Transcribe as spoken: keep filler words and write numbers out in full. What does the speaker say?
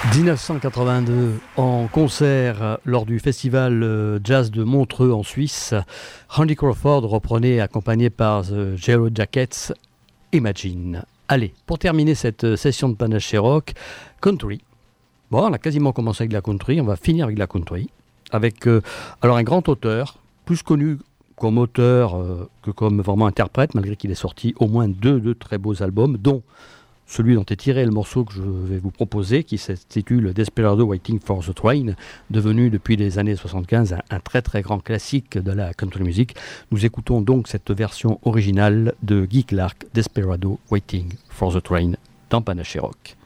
dix-neuf cent quatre-vingt-deux, en concert lors du festival jazz de Montreux en Suisse, Randy Crawford reprenait, accompagné par The Yellow Jackets, Imagine. Allez, pour terminer cette session de Panache Rock, country. Bon, on a quasiment commencé avec de la country, on va finir avec de la country, avec euh, alors un grand auteur, plus connu comme auteur euh, que comme vraiment interprète, malgré qu'il ait sorti au moins deux, deux très beaux albums, dont celui dont est tiré le morceau que je vais vous proposer, qui s'intitule Desperado Waiting for the Train, devenu depuis les années soixante-quinze un, un très très grand classique de la country music. Nous écoutons donc cette version originale de Guy Clark, Desperado Waiting for the Train, dans Panache Rock.